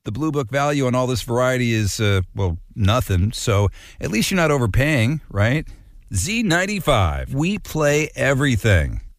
The Blue Book value on all this variety is, nothing. So at least you're not overpaying, right? Z95. We play everything.